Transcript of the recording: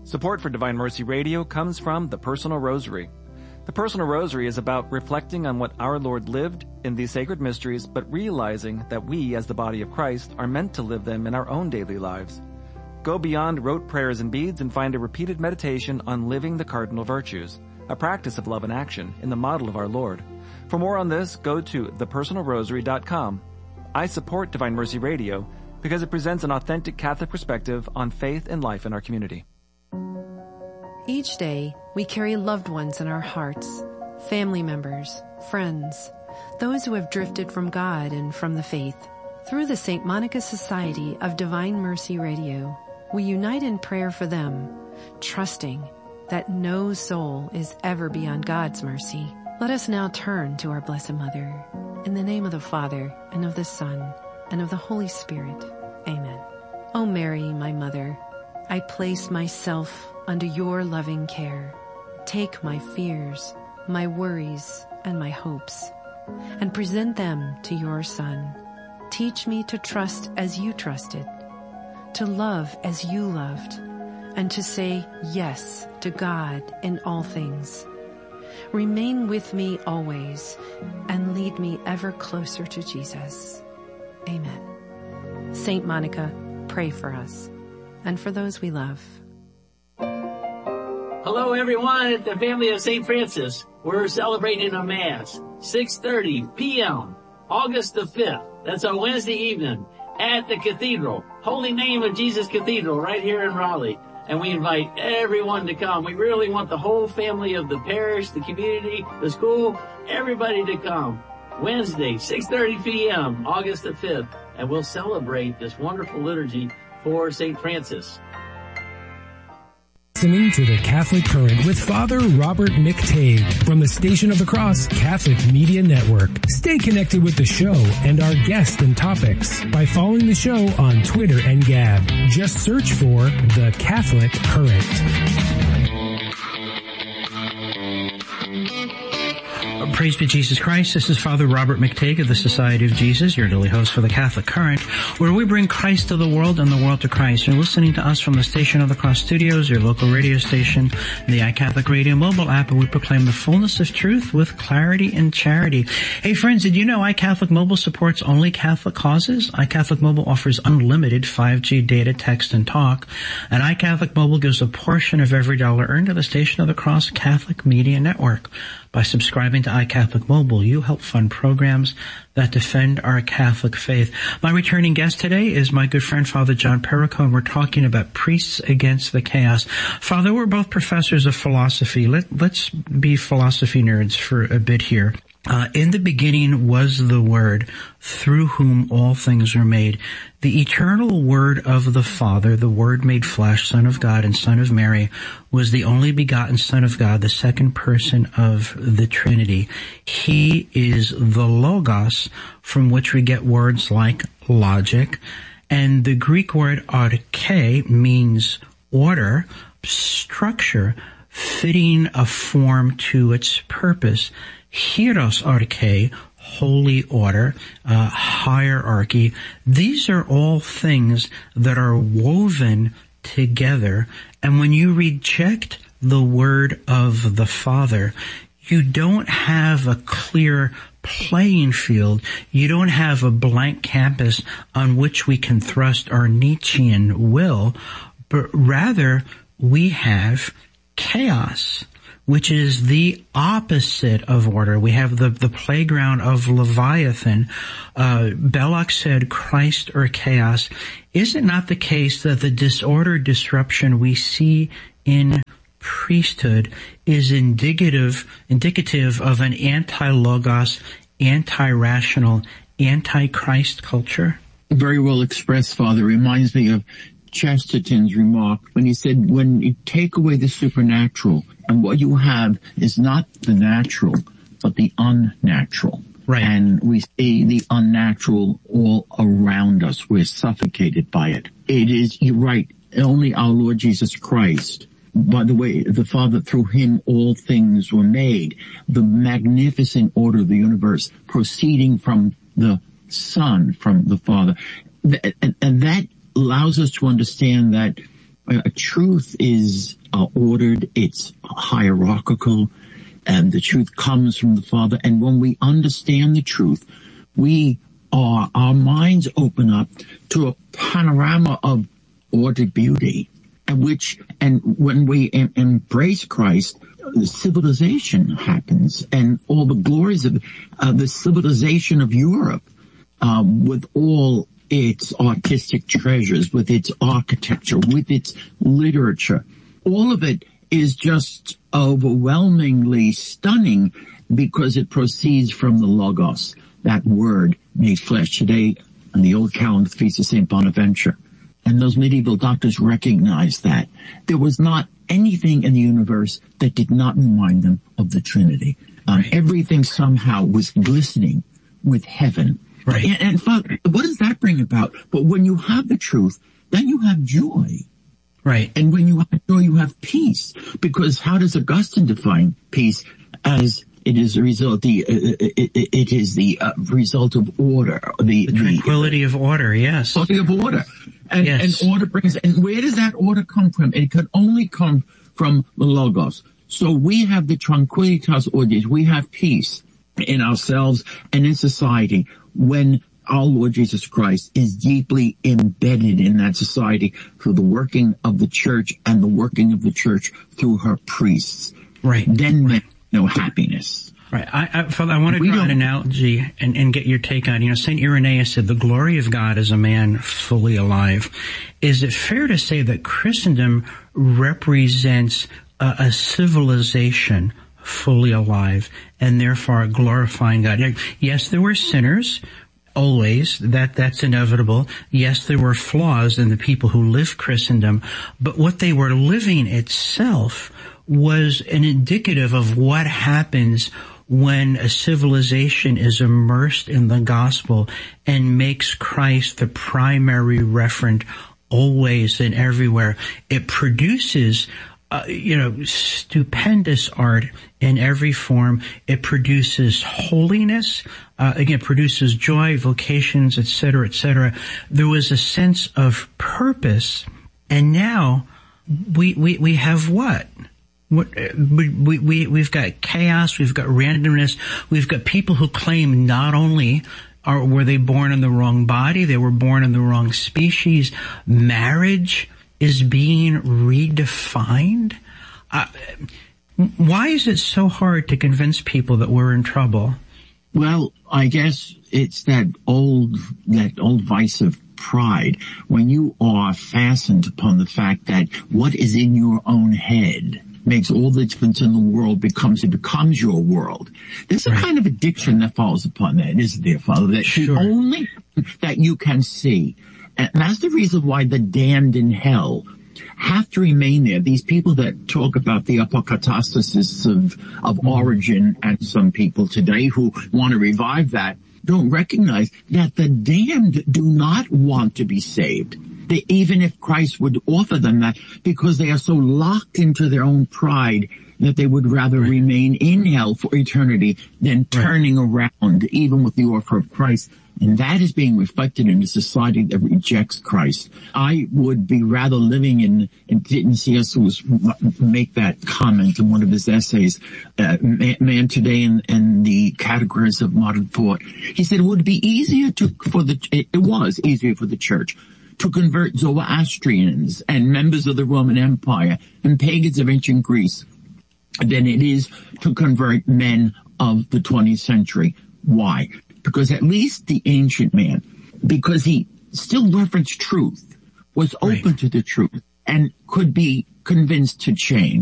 Support for Divine Mercy Radio comes from the Personal Rosary. The Personal Rosary is about reflecting on what our Lord lived in these sacred mysteries, but realizing that we, as the body of Christ, are meant to live them in our own daily lives. Go beyond rote prayers and beads and find a repeated meditation on living the cardinal virtues, a practice of love and action in the model of our Lord. For more on this, go to thepersonalrosary.com. I support Divine Mercy Radio because it presents an authentic Catholic perspective on faith and life in our community. Each day, we carry loved ones in our hearts, family members, friends, those who have drifted from God and from the faith. Through the St. Monica Society of Divine Mercy Radio, we unite in prayer for them, trusting that no soul is ever beyond God's mercy. Let us now turn to our Blessed Mother. In the name of the Father, and of the Son, and of the Holy Spirit. Amen. O Mary, my Mother, I place myself under your loving care. Take my fears, my worries, and my hopes, and present them to your Son. Teach me to trust as you trusted, to love as you loved, and to say yes to God in all things. Remain with me always, and lead me ever closer to Jesus. Amen. Saint Monica, pray for us, and for those we love. Hello everyone at the family of St. Francis. We're celebrating a Mass, 6:30 p.m., August the 5th. That's a Wednesday evening at the Cathedral, Holy Name of Jesus Cathedral, right here in Raleigh. And we invite everyone to come. We really want the whole family of the parish, the community, the school, everybody to come. Wednesday, 6:30 p.m., August the 5th. And we'll celebrate this wonderful liturgy for St. Francis. Listening to the Catholic Current with Father Robert McTague from the Station of the Cross Catholic Media Network. Stay connected with the show and our guests and topics by following the show on Twitter and Gab. Just search for the Catholic Current. Praise be Jesus Christ. This is Father Robert McTague of the Society of Jesus, your daily host for the Catholic Current, where we bring Christ to the world and the world to Christ. You're listening to us from the Station of the Cross Studios, your local radio station, the iCatholic Radio mobile app, and we proclaim the fullness of truth with clarity and charity. Hey friends, did you know iCatholic Mobile supports only Catholic causes? iCatholic Mobile offers unlimited 5G data, text, and talk, and iCatholic Mobile gives a portion of every dollar earned to the Station of the Cross Catholic Media Network. By subscribing to iCatholic Mobile, you help fund programs that defend our Catholic faith. My returning guest today is my good friend, Father John Perico, and we're talking about priests against the chaos. Father, we're both professors of philosophy. Let's be philosophy nerds for a bit here. In the beginning was the Word, through whom all things were made. The eternal Word of the Father, the Word made flesh, Son of God and Son of Mary, was the only begotten Son of God, the second person of the Trinity. He is the Logos, from which we get words like logic. And the Greek word arche means order, structure, fitting a form to its purpose. Hieros arche, holy order, hierarchy. These are all things that are woven together. And when you reject the word of the Father, you don't have a clear playing field. You don't have a blank canvas on which we can thrust our Nietzschean will, but rather we have chaos, which is the opposite of order. We have the playground of Leviathan. Belloc said, Christ or chaos. Is it not the case that the disorder, disruption we see in priesthood is indicative of an anti-logos, anti-rational, anti-Christ culture? Very well expressed, Father. Reminds me of Chesterton's remark when he said, when you take away the supernatural, and what you have is not the natural, but the unnatural. Right. And we see the unnatural all around us. We're suffocated by it. It is, you're right, only our Lord Jesus Christ. By the way, the Father, through him all things were made. The magnificent order of the universe proceeding from the Son, from the Father. And that allows us to understand that Truth is ordered, it's hierarchical, and the truth comes from the Father. And when we understand the truth, our minds open up to a panorama of ordered beauty, and when we embrace Christ, the civilization happens, and all the glories of the civilization of Europe, with all its artistic treasures, with its architecture, with its literature, all of it is just overwhelmingly stunning because it proceeds from the Logos, that word made flesh. Today, on the old calendar, the Feast of St. Bonaventure. And those medieval doctors recognized that there was not anything in the universe that did not remind them of the Trinity. Everything somehow was glistening with heaven. Right. And Father, what does that bring about? But when you have the truth, then you have joy. Right. And when you have joy, you have peace. Because how does Augustine define peace? As it is a result, it is the result of order. The tranquility of order, yes. Tranquility of order. Yes. And order brings, and where does that order come from? It can only come from the Logos. So we have the tranquilitas ordes, we have peace in ourselves and in society when our Lord Jesus Christ is deeply embedded in that society through the working of the church and the working of the church through her priests. Right. Then we know happiness. Right. Father, I want to draw an analogy and get your take on it. St. Irenaeus said, the glory of God is a man fully alive. Is it fair to say that Christendom represents a civilization fully alive and therefore glorifying God? Yes, there were sinners. Always. That's inevitable. Yes, there were flaws in the people who lived Christendom, but what they were living itself was an indicative of what happens when a civilization is immersed in the gospel and makes Christ the primary referent always and everywhere. It produces stupendous art in every form. It produces holiness. Again, produces joy, vocations, etc., etc. There was a sense of purpose, and now we have what? We've got chaos, we've got randomness, we've got people who claim not only were they born in the wrong body, they were born in the wrong species. Marriage is being redefined. Why is it so hard to convince people that we're in trouble? Well, I guess it's that old vice of pride. When you are fastened upon the fact that what is in your own head makes all the difference in the world, it becomes your world. There's a kind of addiction that falls upon that, isn't there, Father? That the only that you can see. And that's the reason why the damned in hell have to remain there. These people that talk about the apokatastasis of origin, and some people today who want to revive that, don't recognize that the damned do not want to be saved. Even if Christ would offer them that, because they are so locked into their own pride that they would rather remain in hell for eternity than turning around, even with the offer of Christ. And that is being reflected in a society that rejects Christ. I would be rather living in, and didn't C.S. Lewis make that comment in one of his essays, Man Today and the Categories of Modern Thought. He said it would be easier it was easier for the church to convert Zoroastrians and members of the Roman Empire and pagans of ancient Greece than it is to convert men of the 20th century. Why? Because at least the ancient man, because he still referenced truth, was open to the truth and could be convinced to change.